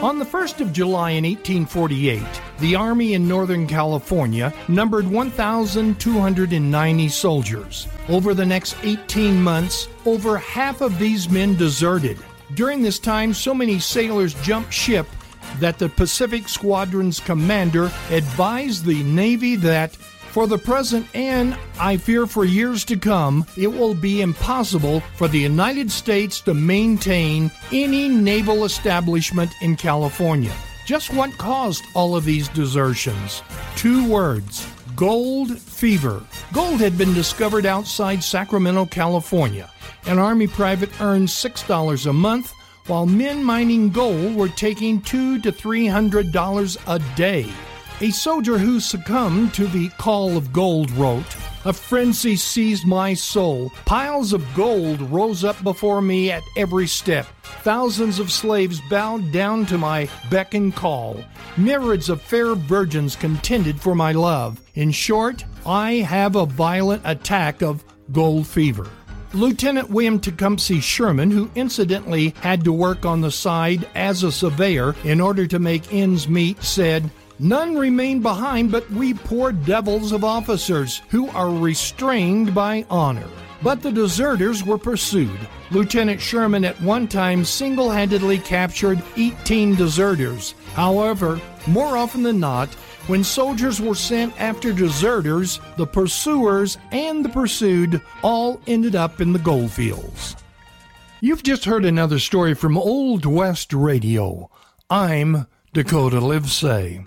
On the 1st of July in 1848, the Army in Northern California numbered 1,290 soldiers. Over the next 18 months, over half of these men deserted. During this time, so many sailors jumped ship that the Pacific Squadron's commander advised the Navy that for the present, and I fear for years to come, it will be impossible for the United States to maintain any naval establishment in California. Just what caused all of these desertions? 2 words: gold fever. Gold had been discovered outside Sacramento, California. An Army private earned $6 a month, while men mining gold were taking $200 to $300 a day. A soldier who succumbed to the call of gold wrote, "A frenzy seized my soul. Piles of gold rose up before me at every step. Thousands of slaves bowed down to my beck and call. Myriads of fair virgins contended for my love. In short, I have a violent attack of gold fever." Lieutenant William Tecumseh Sherman, who incidentally had to work on the side as a surveyor in order to make ends meet, said, "None remain behind but we poor devils of officers who are restrained by honor." But the deserters were pursued. Lieutenant Sherman at one time single-handedly captured 18 deserters. However, more often than not, when soldiers were sent after deserters, the pursuers and the pursued all ended up in the gold fields. You've just heard another story from Old West Radio. I'm Dakota Livesay.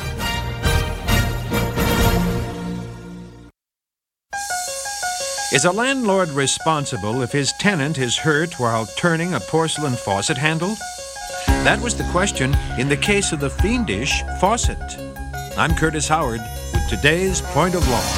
Is a landlord responsible if his tenant is hurt while turning a porcelain faucet handle? That was the question in the case of the fiendish faucet. I'm Curtis Howard with today's Point of Law.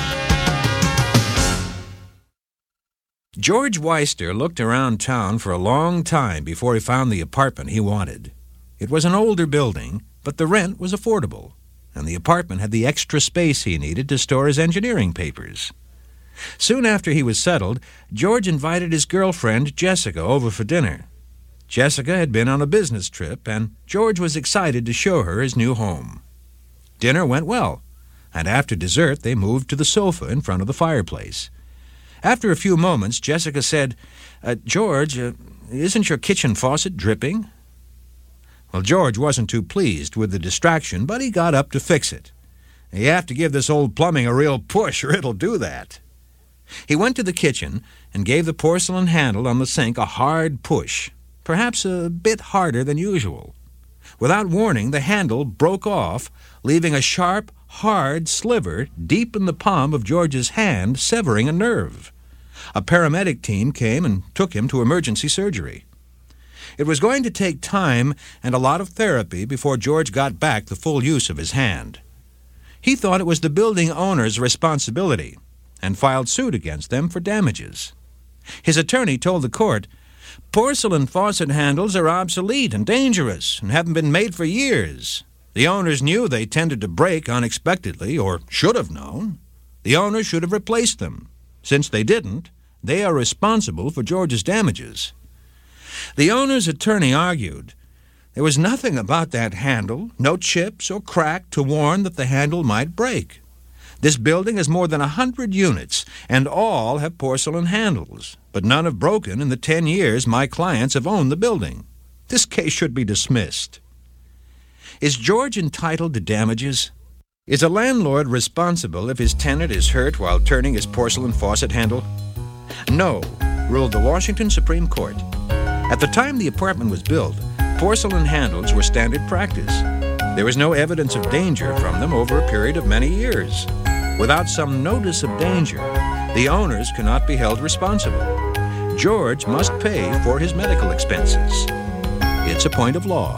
George Weister looked around town for a long time before he found the apartment he wanted. It was an older building, but the rent was affordable, and the apartment had the extra space he needed to store his engineering papers. Soon after he was settled, George invited his girlfriend, Jessica, over for dinner. Jessica had been on a business trip, and George was excited to show her his new home. Dinner went well, and after dessert they moved to the sofa in front of the fireplace. After a few moments, Jessica said, "George, isn't your kitchen faucet dripping?" Well, George wasn't too pleased with the distraction, but he got up to fix it. "You have to give this old plumbing a real push, or it'll do that." He went to the kitchen and gave the porcelain handle on the sink a hard push, perhaps a bit harder than usual. Without warning, the handle broke off, leaving a sharp, hard sliver deep in the palm of George's hand, severing a nerve. A paramedic team came and took him to emergency surgery. It was going to take time and a lot of therapy before George got back the full use of his hand. He thought it was the building owner's responsibility and filed suit against them for damages. His attorney told the court, "Porcelain faucet handles are obsolete and dangerous and haven't been made for years. The owners knew they tended to break unexpectedly, or should have known. The owners should have replaced them. Since they didn't, they are responsible for George's damages." The owner's attorney argued, "There was nothing about that handle, no chips or crack to warn that the handle might break. This building has more than 100 units, and all have porcelain handles, but none have broken in the 10 years my clients have owned the building. This case should be dismissed." Is George entitled to damages? Is a landlord responsible if his tenant is hurt while turning his porcelain faucet handle? No, ruled the Washington Supreme Court. At the time the apartment was built, porcelain handles were standard practice. There was no evidence of danger from them over a period of many years. Without some notice of danger, the owners cannot be held responsible. George must pay for his medical expenses. It's a point of law.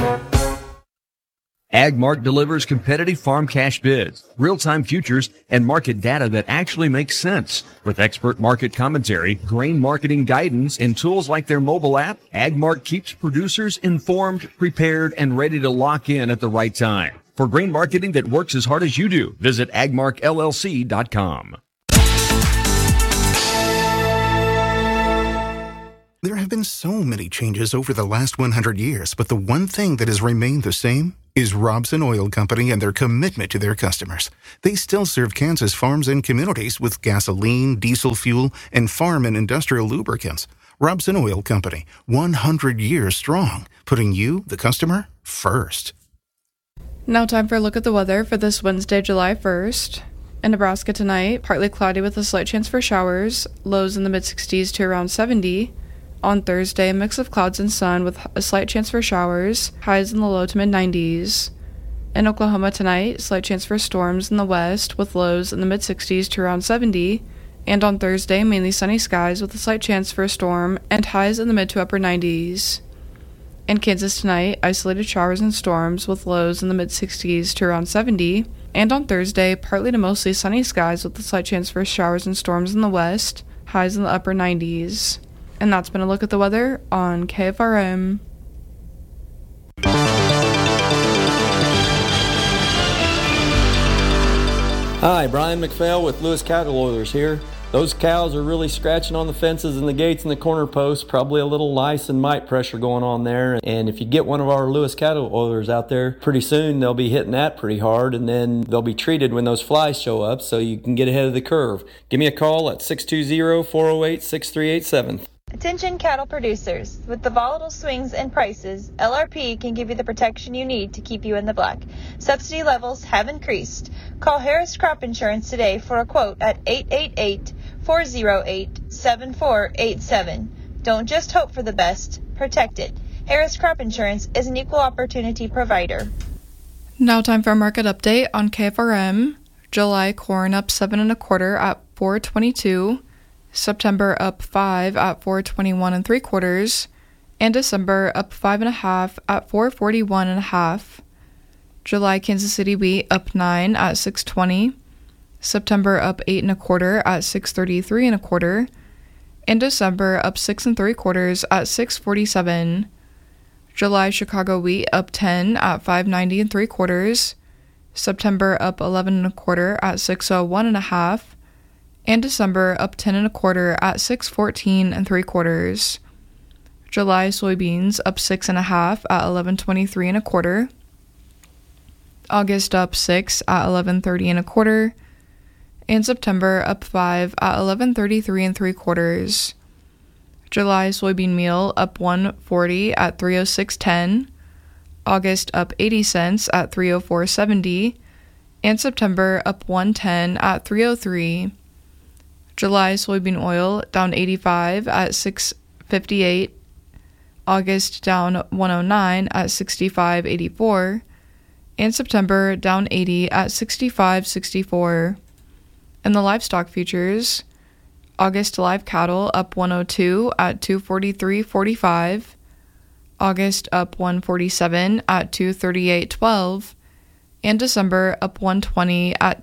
AgMark delivers competitive farm cash bids, real-time futures, and market data that actually makes sense. With expert market commentary, grain marketing guidance, and tools like their mobile app, AgMark keeps producers informed, prepared, and ready to lock in at the right time. For grain marketing that works as hard as you do, visit agmarkllc.com. There have been so many changes over the last 100 years, but the one thing that has remained the same is Robson Oil Company and their commitment to their customers. They still serve Kansas farms and communities with gasoline, diesel fuel, and farm and industrial lubricants. Robson Oil Company, 100 years strong, putting you, the customer, first. Now time for a look at the weather for this Wednesday, July 1st. In Nebraska tonight, partly cloudy with a slight chance for showers, lows in the mid-60s to around 70. On Thursday, a mix of clouds and sun with a slight chance for showers, highs in the low to mid-90s. In Oklahoma tonight, slight chance for storms in the west with lows in the mid-60s to around 70. And on Thursday, mainly sunny skies with a slight chance for a storm and highs in the mid to upper 90s. In Kansas tonight, isolated showers and storms with lows in the mid-60s to around 70. And on Thursday, partly to mostly sunny skies with a slight chance for showers and storms in the west, highs in the upper 90s. And that's been a look at the weather on KFRM. Hi, Brian McPhail with Lewis Cattle Oilers here. Those cows are really scratching on the fences and the gates and the corner posts, probably a little lice and mite pressure going on there. And if you get one of our Lewis Cattle Oilers out there, pretty soon they'll be hitting that pretty hard, and then they'll be treated when those flies show up so you can get ahead of the curve. Give me a call at 620-408-6387. Attention cattle producers. With the volatile swings in prices, LRP can give you the protection you need to keep you in the black. Subsidy levels have increased. Call Harris Crop Insurance today for a quote at 888-408-7487. Don't just hope for the best, protect it. Harris Crop Insurance is an equal opportunity provider. Now time for a market update on KFRM. July corn up 7 1/4 at $4.22. September up 5 at $4.21 3/4, and December up 5 1/2 at $4.41 1/2. July Kansas City wheat up 9 at $6.20. September up 8 1/4 at $6.33 1/4, and December up 6 3/4 at $6.47. July Chicago wheat up 10 at $5.90 3/4. September up 11 1/4 at $6.01 1/2. And December up 10 1/4 at $6.14 3/4. July soybeans up 6 1/2 at $11.23 1/4. August up 6 at $11.30 1/4. And September up 5 at $11.33 3/4. July soybean meal up 1.40 at $3.06.10. August up 80 cents at $3.04.70. And September up 1.10 at $3.03. July soybean oil down 85 at $6.58. August down 109 at $65.84. And September down 80 at $65.64. And the livestock futures, August live cattle up 102 at $243.45. August up 147 at $238.12. And December up 120 at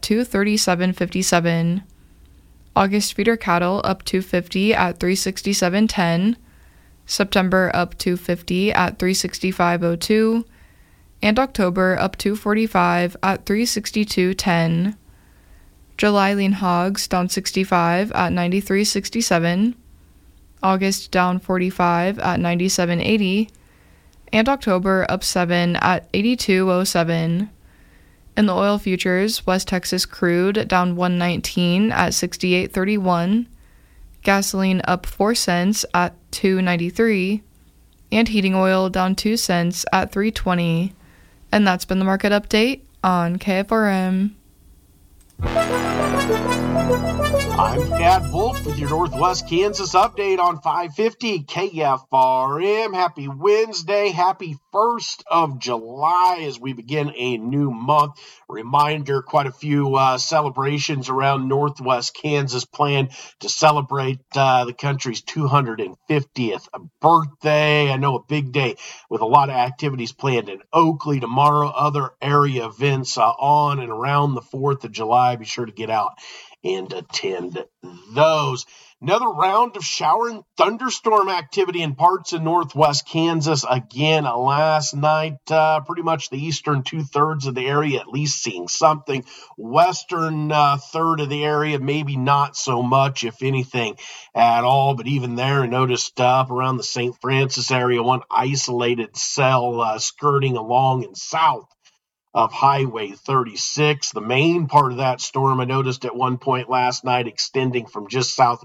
$237.57. August feeder cattle up 250 at $367.10. September up 250 at $365.02. And October up 245 at $362.10. July lean hogs down 65 at $93.67. August down 45 at $97.80. And October up 7 at $82.07. In the oil futures, West Texas crude down 119 at $68.31, gasoline up 4 cents at $2.93, and heating oil down 2 cents at $3.20. And that's been the market update on KFRM. I'm Chad Wolf with your Northwest Kansas update on 550 KFRM. Happy Wednesday. Happy 1st of July as we begin a new month. Reminder, quite a few celebrations around Northwest Kansas planned to celebrate the country's 250th birthday. I know a big day with a lot of activities planned in Oakley tomorrow. Other area events on and around the 4th of July. Be sure to get out and attend those. Another round of shower and thunderstorm activity in parts of northwest Kansas. Again, last night, pretty much the eastern 2/3 of the area at least seeing something. Western third of the area, maybe not so much, if anything at all. But even there, I noticed up around the St. Francis area, one isolated cell skirting along and south of Highway 36. The main part of that storm I noticed at one point last night extending from just south